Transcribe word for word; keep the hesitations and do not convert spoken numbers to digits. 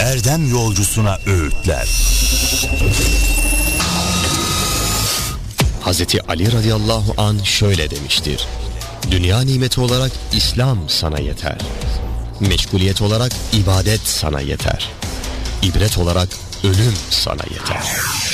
erdem yolcusuna öğütler. Hazreti Ali radıyallahu an şöyle demiştir: dünya nimeti olarak İslam sana yeter. Meşguliyet olarak ibadet sana yeter. İbret olarak ölüm sana yeter.